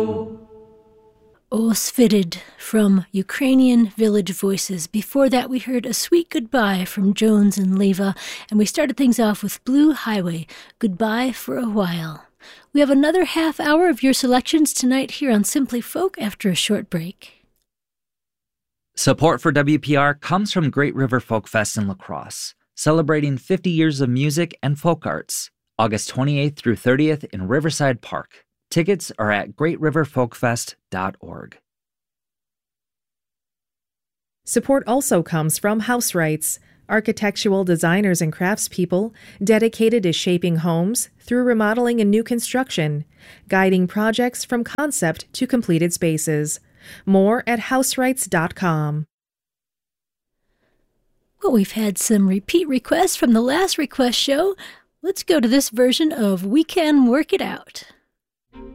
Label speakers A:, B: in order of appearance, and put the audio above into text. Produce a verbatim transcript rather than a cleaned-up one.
A: Osvidid from Ukrainian Village Voices. Before that, we heard A Sweet Goodbye from Jones and Leva, and we started things off with Blue Highway, Goodbye for a While. We have another half hour of your selections tonight here on Simply Folk after a short break.
B: Support for W P R comes from Great River Folk Fest in La Crosse, celebrating fifty years of music and folk arts, August twenty-eighth through thirtieth in Riverside Park. Tickets are at great river folk fest dot org.
C: Support also comes from House Rights, architectural designers and craftspeople dedicated to shaping homes through remodeling and new construction, guiding projects from concept to completed spaces. More at house rights dot com.
A: Well, we've had some repeat requests from the last request show. Let's go to this version of We Can Work It Out.